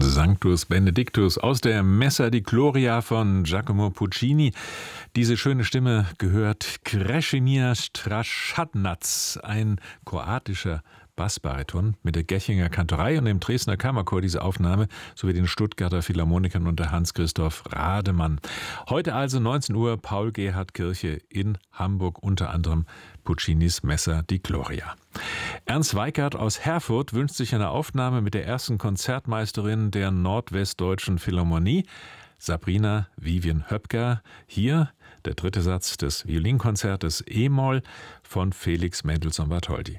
Sanctus Benedictus aus der Messa di Gloria von Giacomo Puccini. Diese schöne Stimme gehört Krešimir Strašadnac, ein kroatischer Bassbariton mit der Gechinger Kantorei und dem Dresdner Kammerchor, diese Aufnahme, sowie den Stuttgarter Philharmonikern unter Hans-Christoph Rademann. Heute also 19 Uhr, Paul-Gerhardt-Kirche in Hamburg, unter anderem Puccinis Messa di Gloria. Ernst Weikert aus Herford wünscht sich eine Aufnahme mit der ersten Konzertmeisterin der Nordwestdeutschen Philharmonie, Sabrina Vivian Höpker. Hier der dritte Satz des Violinkonzertes E-Moll von Felix Mendelssohn Bartholdy.